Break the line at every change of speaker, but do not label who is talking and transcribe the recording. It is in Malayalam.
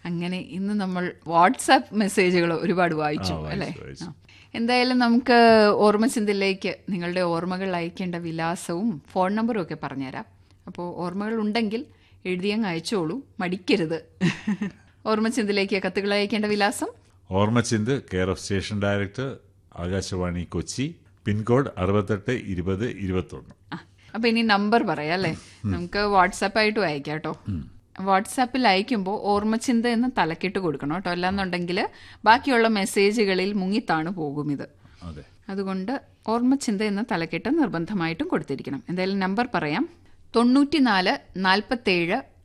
അങ്ങനെ ഇന്ന് നമ്മൾ വാട്സാപ്പ് മെസ്സേജുകൾ ഒരുപാട് വായിച്ചു അല്ലേ? എന്തായാലും നമുക്ക് ഓർമ്മചിന്തയിലേക്ക് നിങ്ങളുടെ ഓർമ്മകൾ അയക്കേണ്ട വിലാസവും ഫോൺ നമ്പറും ഒക്കെ പറഞ്ഞുതരാം. അപ്പോൾ ഓർമ്മകൾ ഉണ്ടെങ്കിൽ എഴുതിയങ്ങ് അയച്ചോളൂ, മടിക്കരുത്. ഓർമ്മചിന്തയിലേക്ക് കത്തുകൾ അയക്കേണ്ട വിലാസം:
ഓർമ്മചിന്ത്, care of station director, Akashvani Kochi, pincode 682021.
അപ്പൊ ഇനി നമ്പർ പറയാം അല്ലേ? നമുക്ക് വാട്സാപ്പായിട്ടും അയക്കാം കേട്ടോ. വാട്സാപ്പിൽ അയക്കുമ്പോൾ ഓർമ്മചിന്ത എന്ന് തലക്കിട്ട് കൊടുക്കണം കേട്ടോ, അല്ലാന്നുണ്ടെങ്കിൽ ബാക്കിയുള്ള മെസ്സേജുകളിൽ മുങ്ങിത്താണ് പോകും ഇത്. അതുകൊണ്ട് ഓർമ്മചിന്ത എന്ന തലക്കെട്ട് നിർബന്ധമായിട്ടും കൊടുത്തിരിക്കണം. എന്തായാലും നമ്പർ പറയാം: 94 47